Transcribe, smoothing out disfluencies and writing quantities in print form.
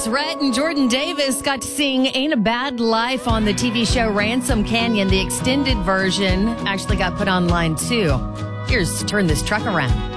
Travis Rhett and Jordan Davis got to sing Ain't a Bad Life on the TV show Ransom Canyon. The extended version actually got put online too. Here's Turn This Truck Around.